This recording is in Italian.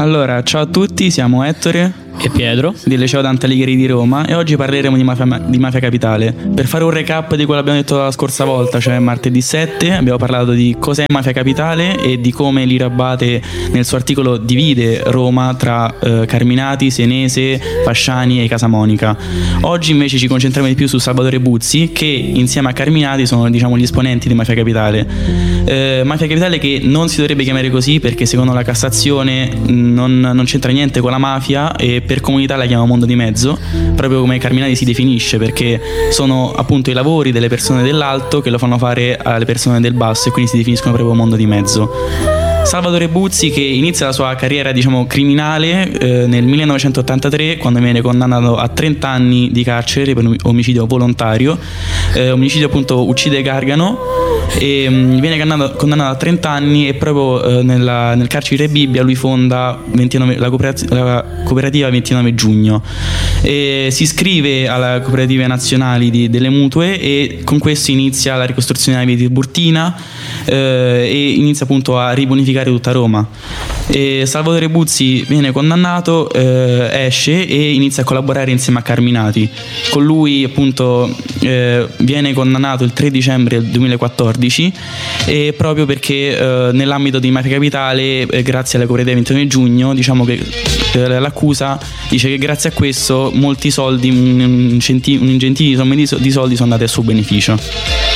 Allora, ciao a tutti, siamo Ettore e Pietro del Liceo Dante Alighieri di Roma e oggi parleremo di Mafia Capitale. Per fare un recap di quello che abbiamo detto la scorsa volta, cioè martedì 7, abbiamo parlato di cos'è Mafia Capitale e di come Lira Abate nel suo articolo divide Roma tra Carminati, Senese, Fasciani e Casamonica. Oggi invece ci concentriamo di più su Salvatore Buzzi, che insieme a Carminati sono, diciamo, gli esponenti di Mafia Capitale. Mafia Capitale che non si dovrebbe chiamare così perché secondo la Cassazione non c'entra niente con la mafia e per comunità la chiama mondo di mezzo, proprio come Carminati si definisce, perché sono appunto i lavori delle persone dell'alto che lo fanno fare alle persone del basso e quindi si definiscono proprio mondo di mezzo. Salvatore Buzzi, che inizia la sua carriera, diciamo, criminale nel 1983, quando viene condannato a 30 anni di carcere per un omicidio volontario, omicidio appunto uccide Gargano, e viene condannato a 30 anni e proprio nel carcere di Bibbia lui fonda la cooperativa 29 giugno e si iscrive alla cooperative nazionali delle mutue e con questo inizia la ricostruzione della via di Tiburtina e inizia appunto a ribonificare tutta Roma. E Salvatore Buzzi viene condannato, esce e inizia a collaborare insieme a Carminati. Con lui appunto viene condannato il 3 dicembre del 2014 e proprio perché nell'ambito di Mafia Capitale, grazie alla cooperativa 29 giugno, diciamo che l'accusa dice che grazie a questo molti soldi, un incentivo di soldi sono andati a suo beneficio.